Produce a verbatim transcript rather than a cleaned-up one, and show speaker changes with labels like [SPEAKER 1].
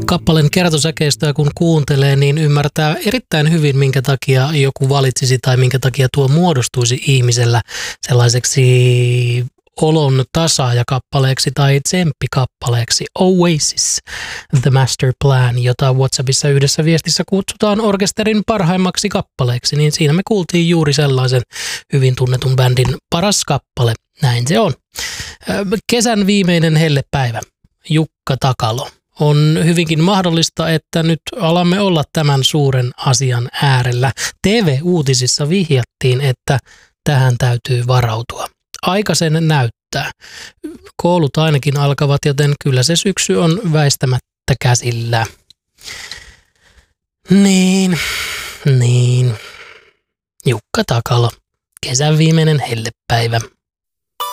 [SPEAKER 1] Kappaleen kertosäkeistöä kun kuuntelee, niin ymmärtää erittäin hyvin, minkä takia joku valitsisi tai minkä takia tuo muodostuisi ihmisellä sellaiseksi olon tasaaja-kappaleeksi tai tsemppikappaleeksi. Oasis, The Master Plan, jota WhatsAppissa yhdessä viestissä kutsutaan orkesterin parhaimmaksi kappaleeksi, niin siinä me kuultiin juuri sellaisen hyvin tunnetun bändin paras kappale. Näin se on. Kesän viimeinen hellepäivä. Jukka Takalo. On hyvinkin mahdollista, että nyt alamme olla tämän suuren asian äärellä. T V-uutisissa vihjattiin, että tähän täytyy varautua. Aika sen näyttää. Koulut ainakin alkavat, joten kyllä se syksy on väistämättä käsillä. Niin, niin. Jukka Takalo. Kesän viimeinen hellepäivä.